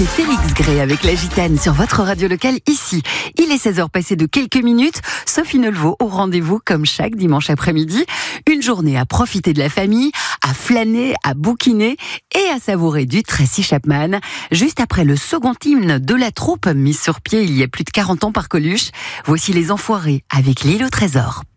C'est Félix Gray avec la Gitane sur votre radio locale ici. Il est 16h passé de quelques minutes. Sophie Nelvaux au rendez-vous comme chaque dimanche après-midi. Une journée à profiter de la famille, à flâner, à bouquiner et à savourer du Tracy Chapman. Juste après le second hymne de la troupe mis sur pied il y a plus de 40 ans par Coluche. Voici les Enfoirés avec l'île au trésor.